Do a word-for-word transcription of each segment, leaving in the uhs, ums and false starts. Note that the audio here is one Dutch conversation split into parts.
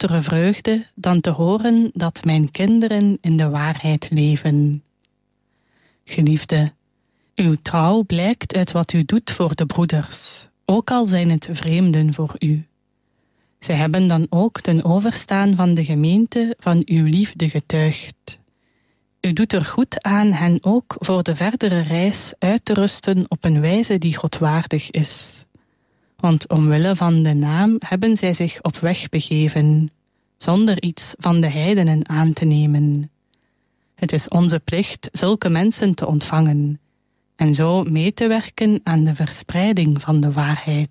grotere vreugde dan te horen dat mijn kinderen in de waarheid leven. Geliefde, uw trouw blijkt uit wat u doet voor de broeders, ook al zijn het vreemden voor u. Zij hebben dan ook ten overstaan van de gemeente van uw liefde getuigd. U doet er goed aan hen ook voor de verdere reis uit te rusten op een wijze die God waardig is. Want omwille van de naam hebben zij zich op weg begeven, zonder iets van de heidenen aan te nemen. Het is onze plicht zulke mensen te ontvangen en zo mee te werken aan de verspreiding van de waarheid.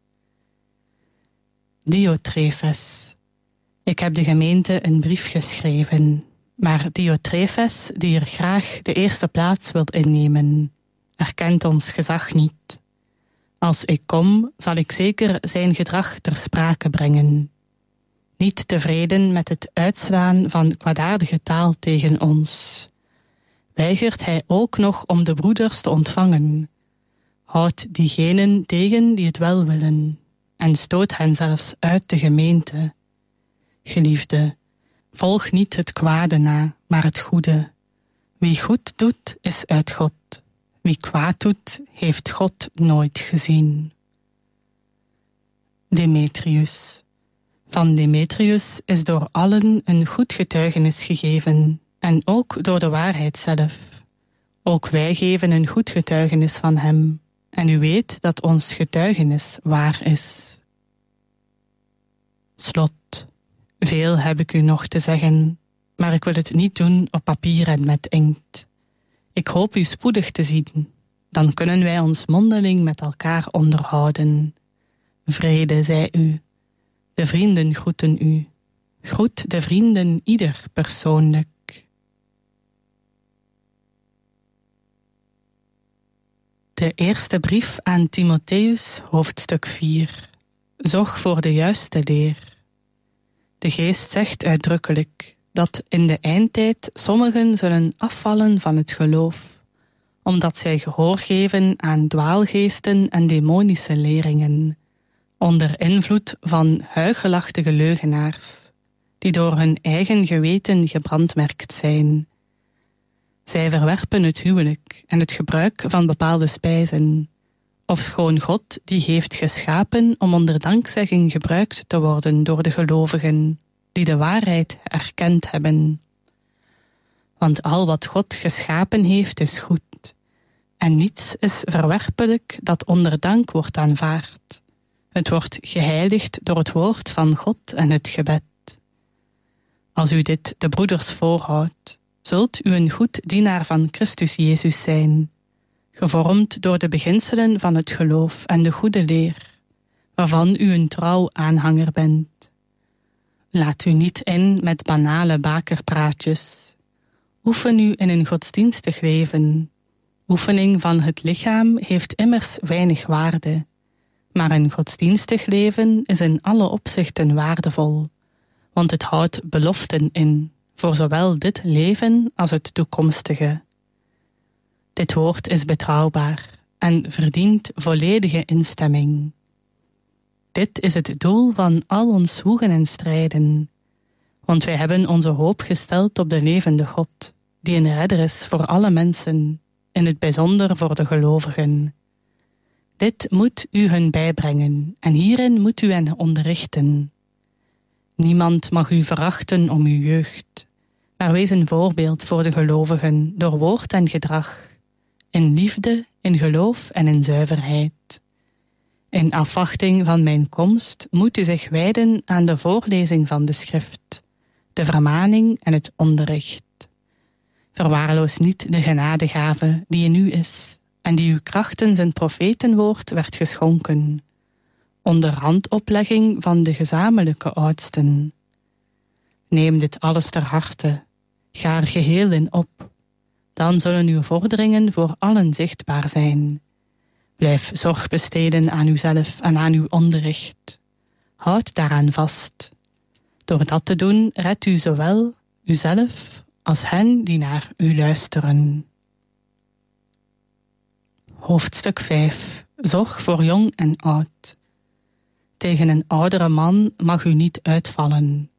Diotrefes. Ik heb de gemeente een brief geschreven, maar Diotrefes, die er graag de eerste plaats wil innemen, erkent ons gezag niet. Als ik kom, zal ik zeker zijn gedrag ter sprake brengen. Niet tevreden met het uitslaan van kwaadaardige taal tegen ons, weigert hij ook nog om de broeders te ontvangen, houdt diegenen tegen die het wel willen en stoot hen zelfs uit de gemeente. Geliefde, volg niet het kwade na, maar het goede. Wie goed doet, is uit God. Wie kwaad doet, heeft God nooit gezien. Demetrius. Van Demetrius is door allen een goed getuigenis gegeven, en ook door de waarheid zelf. Ook wij geven een goed getuigenis van hem, en u weet dat ons getuigenis waar is. Slot. Veel heb ik u nog te zeggen, maar ik wil het niet doen op papier en met inkt. Ik hoop u spoedig te zien, dan kunnen wij ons mondeling met elkaar onderhouden. Vrede zij u. De vrienden groeten u. Groet de vrienden ieder persoonlijk. De eerste brief aan Timotheus, hoofdstuk vier. Zorg voor de juiste leer. De Geest zegt uitdrukkelijk dat in de eindtijd sommigen zullen afvallen van het geloof, omdat zij gehoor geven aan dwaalgeesten en demonische leringen, onder invloed van huichelachtige leugenaars, die door hun eigen geweten gebrandmerkt zijn. Zij verwerpen het huwelijk en het gebruik van bepaalde spijzen, ofschoon God die heeft geschapen om onder dankzegging gebruikt te worden door de gelovigen, die de waarheid erkend hebben. Want al wat God geschapen heeft is goed, en niets is verwerpelijk dat onder dank wordt aanvaard. Het wordt geheiligd door het woord van God en het gebed. Als u dit de broeders voorhoudt, zult u een goed dienaar van Christus Jezus zijn, gevormd door de beginselen van het geloof en de goede leer, waarvan u een trouw aanhanger bent. Laat u niet in met banale bakerpraatjes. Oefen u in een godsdienstig leven. Oefening van het lichaam heeft immers weinig waarde, maar een godsdienstig leven is in alle opzichten waardevol, want het houdt beloften in, voor zowel dit leven als het toekomstige. Dit woord is betrouwbaar en verdient volledige instemming. Dit is het doel van al ons zwoegen en strijden, want wij hebben onze hoop gesteld op de levende God, die een redder is voor alle mensen, in het bijzonder voor de gelovigen. Dit moet u hun bijbrengen en hierin moet u hen onderrichten. Niemand mag u verachten om uw jeugd, maar wees een voorbeeld voor de gelovigen door woord en gedrag, in liefde, in geloof en in zuiverheid. In afwachting van mijn komst moet u zich wijden aan de voorlezing van de schrift, de vermaning en het onderricht. Verwaarloos niet de genadegave die in u is en die u krachtens een profetenwoord werd geschonken, onder handoplegging van de gezamenlijke oudsten. Neem dit alles ter harte, ga er geheel in op, dan zullen uw vorderingen voor allen zichtbaar zijn. Blijf zorg besteden aan uzelf en aan uw onderricht. Houd daaraan vast. Door dat te doen redt u zowel uzelf als hen die naar u luisteren. Hoofdstuk vijf. Zorg voor jong en oud. Tegen een oudere man mag u niet uitvallen,